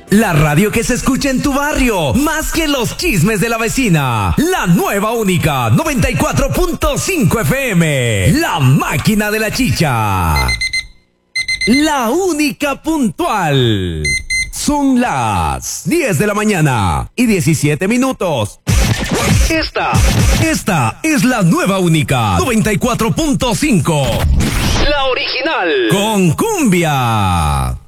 La radio que se escucha en tu barrio, más que los chismes de la vecina. La nueva única, 94.5 FM. La máquina de la chicha. La única puntual. Son las 10 de la mañana y 17 minutos. Esta es la nueva única, 94.5. La original. Con cumbia.